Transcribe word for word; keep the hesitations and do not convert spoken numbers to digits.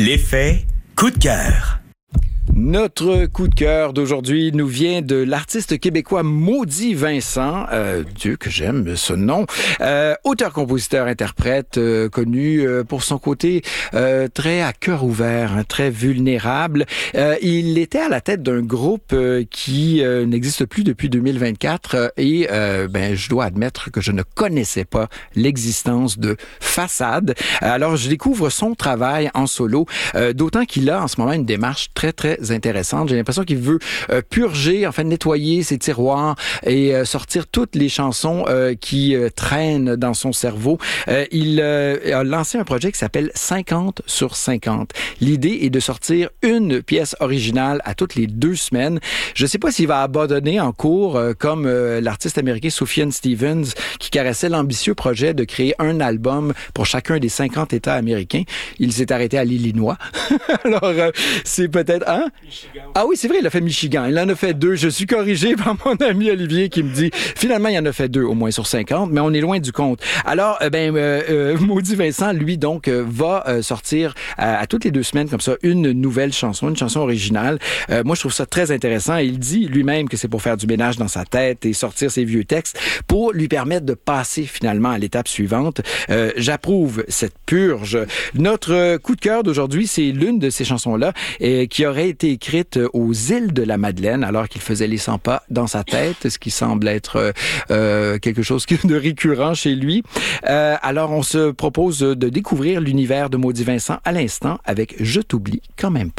L'effet coup de cœur. Notre coup de cœur d'aujourd'hui nous vient de l'artiste québécois Maudit Vincent, euh, Dieu que j'aime ce nom, euh, auteur-compositeur-interprète euh, connu euh, pour son côté euh, très à cœur ouvert, hein, très vulnérable. Euh, il était à la tête d'un groupe euh, qui euh, n'existe plus depuis deux mille vingt-quatre euh, et euh, ben je dois admettre que je ne connaissais pas l'existence de Façade. Alors je découvre son travail en solo, euh, d'autant qu'il a en ce moment une démarche très très intéressante. J'ai l'impression qu'il veut euh, purger, enfin nettoyer ses tiroirs et euh, sortir toutes les chansons euh, qui euh, traînent dans son cerveau. Euh, il euh, a lancé un projet qui s'appelle cinquante sur cinquante. L'idée est de sortir une pièce originale à toutes les deux semaines. Je ne sais pas s'il va abandonner en cours euh, comme euh, l'artiste américain Sufjan Stevens qui caressait l'ambitieux projet de créer un album pour chacun des cinquante États américains. Il s'est arrêté à l'Illinois. Alors, euh, c'est peut-être... Hein? Michigan. Ah oui, c'est vrai, il a fait Michigan. Il en a fait deux. Je suis corrigé par mon ami Olivier qui me dit, finalement, il en a fait deux, au moins sur cinquante, mais on est loin du compte. Alors, euh, ben, euh, euh, Maudit Vincent, lui, donc, euh, va euh, sortir à, à toutes les deux semaines, comme ça, une nouvelle chanson, une chanson originale. Euh, moi, je trouve ça très intéressant. Il dit lui-même que c'est pour faire du ménage dans sa tête et sortir ses vieux textes pour lui permettre de passer, finalement, à l'étape suivante. Euh, j'approuve cette purge. Notre coup de cœur d'aujourd'hui, c'est l'une de ces chansons-là euh, qui aurait été écrite aux îles de la Madeleine alors qu'il faisait les cent pas dans sa tête, ce qui semble être euh, quelque chose de récurrent chez lui. Euh, alors, on se propose de découvrir l'univers de Maudit Vincent à l'instant avec « Je t'oublie quand même pas ».